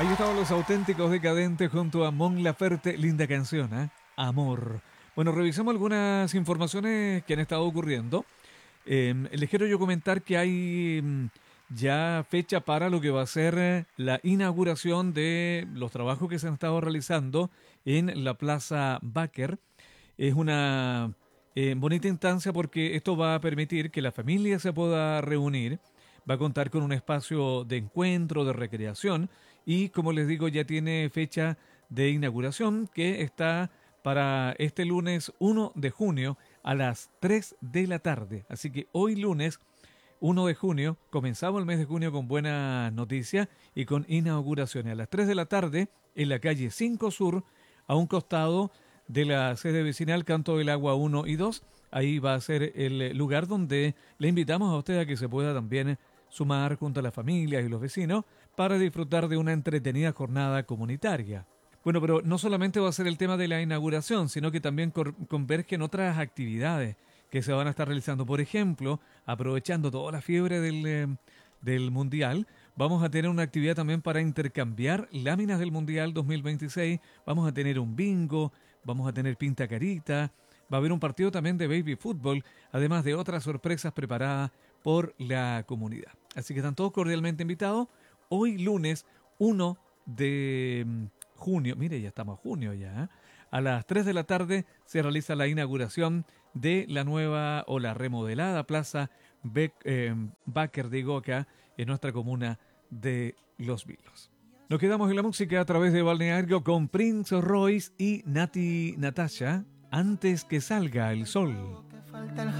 Ahí estaban los auténticos decadentes junto a Mon Laferte, linda canción, ¿eh? Amor. Bueno, revisamos algunas informaciones que han estado ocurriendo. Les quiero yo comentar que hay ya fecha para lo que va a ser la inauguración de los trabajos que se han estado realizando en la Plaza Baker. Es una bonita instancia porque esto va a permitir que la familia se pueda reunir, va a contar con un espacio de encuentro, de recreación y como les digo ya tiene fecha de inauguración que está para este lunes 1 de junio a las 3 de la tarde. Así que hoy lunes 1 de junio comenzamos el mes de junio con buenas noticias y con inauguraciones a las 3 de la tarde en la calle 5 Sur a un costado de la sede vecinal Canto del Agua 1 y 2. Ahí va a ser el lugar donde le invitamos a usted a que se pueda también sumar junto a las familias y los vecinos para disfrutar de una entretenida jornada comunitaria. Bueno, pero no solamente va a ser el tema de la inauguración, sino que también convergen otras actividades que se van a estar realizando. Por ejemplo, aprovechando toda la fiebre del Mundial, vamos a tener una actividad también para intercambiar láminas del Mundial 2026. Vamos a tener un bingo, vamos a tener pinta carita, va a haber un partido también de baby fútbol, además de otras sorpresas preparadas por la comunidad. Así que están todos cordialmente invitados. Hoy lunes 1 de junio, mire, ya estamos a junio ya, ¿eh? A las 3 de la tarde se realiza la inauguración de la nueva o la remodelada Plaza Baker de Igoca en nuestra comuna de Los Vilos. Nos quedamos en la música a través de Balneario con Prince Royce y Nati Natasha, Antes que salga el sol.